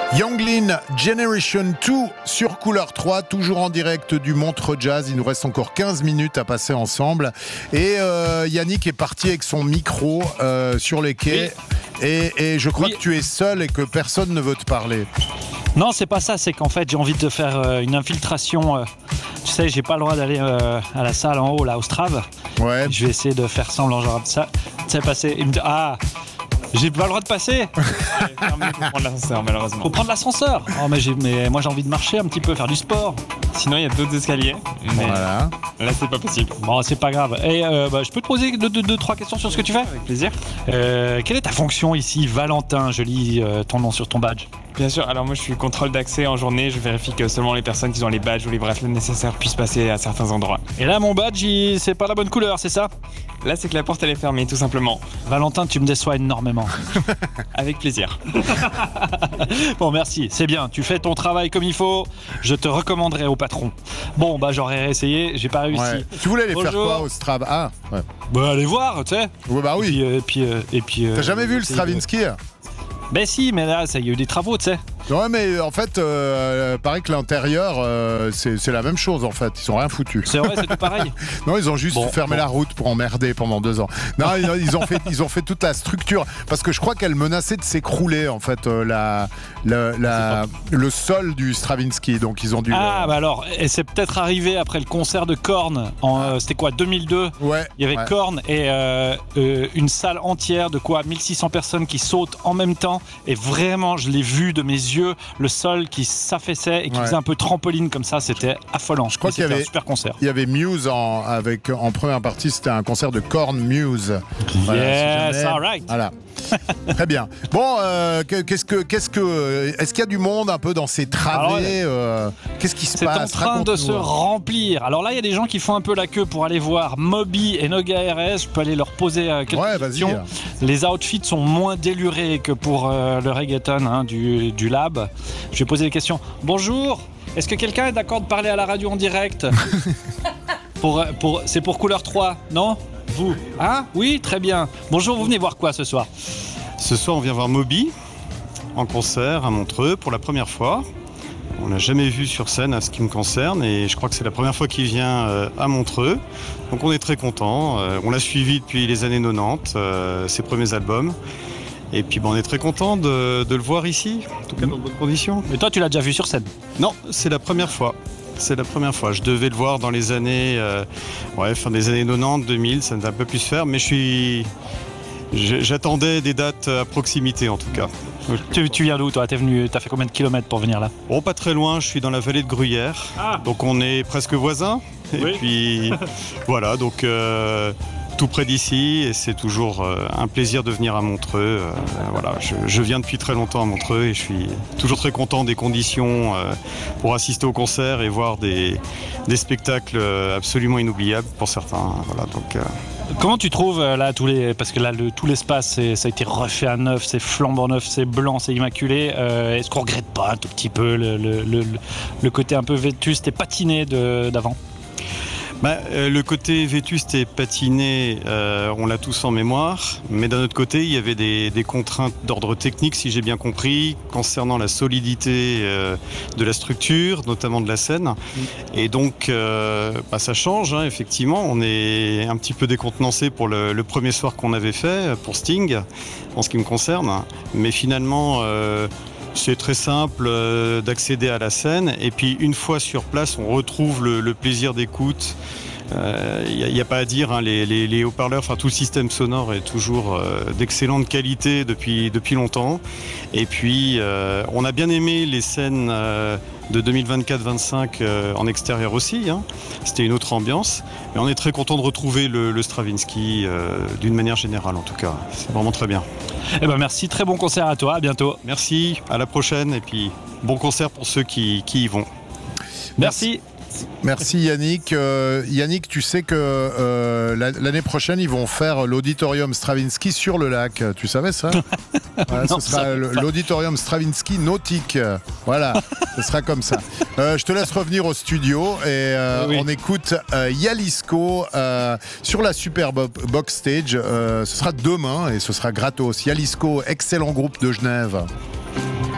Younglin Generation 2 sur Couleur 3, toujours en direct du Montreux Jazz. Il nous reste encore 15 minutes à passer ensemble. Et Yannick est parti avec son micro sur les quais. Oui. Et je crois que tu es seul et que personne ne veut te parler. Non, c'est pas ça, c'est qu'en fait j'ai envie de faire une infiltration. Tu sais, j'ai pas le droit d'aller à la salle en haut, là, au Strave. Ouais. Je vais essayer de faire semblant, genre ça. Tu sais, passer. Il me dit, j'ai pas le droit de passer. Fermé pour prendre l'ascenseur, malheureusement. Faut prendre l'ascenseur. Oh, mais moi j'ai envie de marcher un petit peu, faire du sport. Sinon, il y a d'autres escaliers. Mais voilà. Là, c'est pas possible. Bon, c'est pas grave. Et je peux te poser deux, trois questions sur ce que tu fais ? Avec plaisir. Quelle est ta fonction ici, Valentin ? Je lis ton nom sur ton badge. Bien sûr, alors moi je suis contrôle d'accès en journée, je vérifie que seulement les personnes qui ont les badges ou les bracelets nécessaires puissent passer à certains endroits. Et là mon badge, c'est pas la bonne couleur, c'est ça ? Là c'est que la porte elle est fermée tout simplement. Valentin, tu me déçois énormément. Avec plaisir. Bon merci, c'est bien, tu fais ton travail comme il faut, je te recommanderai au patron. Bon j'aurais essayé, j'ai pas réussi. Ouais. Tu voulais aller faire quoi au Strab ? Ouais. Allez voir, tu sais. Ouais, bah oui. Et puis T'as jamais vu le Stravinsky ? Ben si, mais là, il y a eu des travaux, tu sais. Ouais, mais en fait, paraît que l'intérieur, c'est la même chose, en fait. Ils ont rien foutu. C'est vrai, c'est tout pareil. Non, ils ont juste fermé la route pour emmerder pendant 2 ans. Non, ils ont fait toute la structure. Parce que je crois qu'elle menaçait de s'écrouler, en fait, le sol du Stravinsky. Donc, ils ont dû... alors, et c'est peut-être arrivé après le concert de Korn, c'était quoi, 2002 ? Ouais. Il y avait Korn et une salle entière de 1600 personnes qui sautent en même temps. Et vraiment, je l'ai vu de mes yeux, le sol qui s'affaissait et qui faisait un peu trampoline comme ça, c'était affolant. Je crois qu'il y avait un super concert. Il y avait Muse en première partie, c'était un concert de Korn Muse. Voilà, yes, all right. Voilà. Très bien. Bon, est-ce qu'il y a du monde un peu dans ces travées ? Qu'est-ce qui se passe ? C'est en train de se remplir. Alors là, il y a des gens qui font un peu la queue pour aller voir Moby et Noga RS. Je peux aller leur poser quelques questions. Les outfits sont moins délurés que pour le reggaeton du lab. Je vais poser des questions. Bonjour, est-ce que quelqu'un est d'accord de parler à la radio en direct ? C'est pour Couleur 3, non ? Vous ? Oui, très bien. Bonjour, vous venez voir quoi ce soir ? Ce soir, on vient voir Moby en concert à Montreux pour la première fois. On l'a jamais vu sur scène à ce qui me concerne et je crois que c'est la première fois qu'il vient à Montreux. Donc on est très contents. On l'a suivi depuis les années 90, ses premiers albums. Et puis on est très content de le voir ici, en tout cas dans de bonnes conditions. Mais toi, tu l'as déjà vu sur scène ? Non, c'est la première fois. C'est la première fois. Je devais le voir dans les années, fin des années 90, 2000, ça ne va pas plus se faire, mais j'attendais des dates à proximité en tout cas. Tu viens d'où toi ? T'as fait combien de kilomètres pour venir là ? Bon, pas très loin, je suis dans la vallée de Gruyère, donc on est presque voisins. Et puis voilà, donc tout près d'ici, et c'est toujours un plaisir de venir à Montreux. Voilà, je viens depuis très longtemps à Montreux et je suis toujours très content des conditions pour assister au concert et voir des spectacles absolument inoubliables pour certains. Voilà, donc. Comment tu trouves là parce que là tout l'espace ça a été refait à neuf, c'est flambant neuf, c'est blanc, c'est immaculé. Est-ce qu'on regrette pas un tout petit peu le côté un peu vétuste et patiné d'avant ? Le côté vétuste et patiné, on l'a tous en mémoire, mais d'un autre côté, il y avait des contraintes d'ordre technique, si j'ai bien compris, concernant la solidité de la structure, notamment de la scène. Et donc, ça change, effectivement. On est un petit peu décontenancé pour le premier soir qu'on avait fait, pour Sting, en ce qui me concerne. Mais finalement... c'est très simple d'accéder à la scène et puis une fois sur place on retrouve le plaisir d'écoute. Il n'y a pas à dire, les haut-parleurs, tout le système sonore est toujours d'excellente qualité depuis longtemps. Et puis on a bien aimé les scènes de 2024-25 en extérieur aussi. C'était une autre ambiance. Mais on est très content de retrouver le Stravinsky d'une manière générale en tout cas. C'est vraiment très bien. Merci, très bon concert à toi, à bientôt. Merci, à la prochaine et puis bon concert pour ceux qui y vont. Merci. Merci Yannick. Yannick, tu sais que l'année prochaine, ils vont faire l'auditorium Stravinsky sur le lac. Tu savais ça ? Voilà, ce sera l'auditorium Stravinsky nautique. Voilà, ce sera comme ça. Je te laisse revenir au studio et on écoute Yalisco sur la Super Box Stage. Ce sera demain et ce sera gratos. Yalisco, excellent groupe de Genève.